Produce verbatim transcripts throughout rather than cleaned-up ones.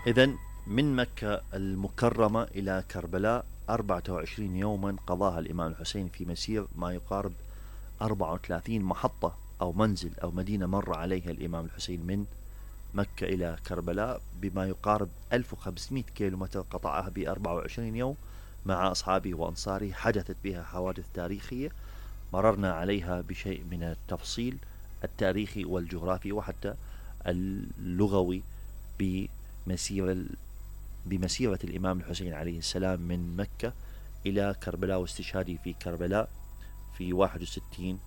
إذن من مكة المكرمة إلى كربلاء أربعة وعشرين يوما قضاها الإمام الحسين في مسير ما يقارب أربعة وثلاثين محطة أو منزل أو مدينة مر عليها الإمام الحسين من مكة إلى كربلاء، بما يقارب ألف وخمسمائة كيلومتر قطعها ب أربعة وعشرين يوم مع أصحابه وأنصاره. حدثت بها حوادث تاريخية مررنا عليها بشيء من التفصيل التاريخي والجغرافي وحتى اللغوي بمسيرة بمسيرة الإمام الحسين عليه السلام من مكة إلى كربلاء واستشهاده في كربلاء في واحد وستين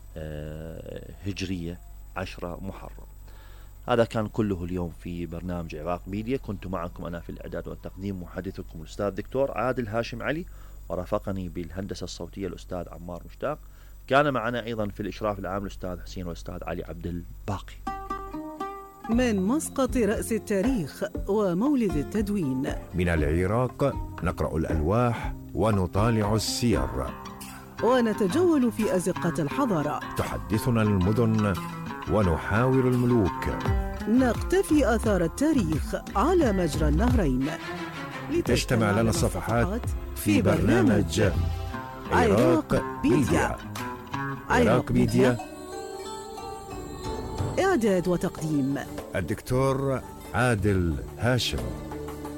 هجرية عشرة محرم. هذا كان كله اليوم في برنامج عراق ميديا. كنت معكم أنا في الإعداد والتقديم محدثكم الأستاذ دكتور عادل هاشم علي، ورافقني بالهندسة الصوتية الأستاذ عمار مشتاق. كان معنا أيضا في الإشراف العام الأستاذ حسين والأستاذ علي عبد الباقي. من مسقط رأس التاريخ ومولد التدوين، من العراق نقرأ الألواح ونطالع السير ونتجول في أزقة الحضارة. تحدثنا المدن ونحاور الملوك، نقتفي آثار التاريخ على مجرى النهرين. تجتمع لنا الصفحات في برنامج عراق ميديا. عراق ميديا، إعداد وتقديم الدكتور عادل هاشم.